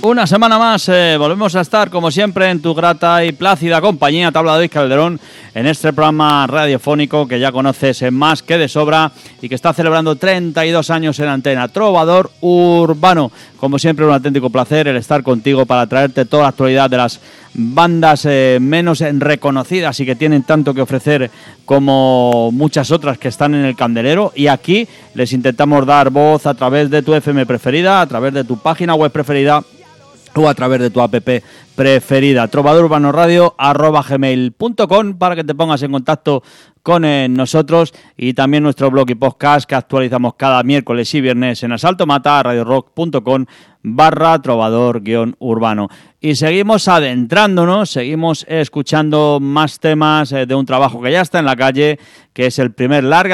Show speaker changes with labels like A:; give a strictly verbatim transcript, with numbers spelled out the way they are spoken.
A: Una semana más, eh, volvemos a estar como siempre en tu grata y plácida compañía. Te habla David Calderón en este programa radiofónico que ya conoces más que de sobra y que está celebrando treinta y dos años en antena. Trovador Urbano. Como siempre, un auténtico placer el estar contigo para traerte toda la actualidad de las bandas eh, menos reconocidas y que tienen tanto que ofrecer como muchas otras que están en el candelero, y aquí les intentamos dar voz a través de tu F M preferida, a través de tu página web preferida o a través de tu app preferida, trovador urbano radio arroba gmail punto com, para que te pongas en contacto con eh, nosotros, y también nuestro blog y podcast que actualizamos cada miércoles y viernes en asalto mata radio rock punto com barra trovador guión urbano. Y seguimos adentrándonos, seguimos escuchando más temas eh, de un trabajo que ya está en la calle, que es el primer larga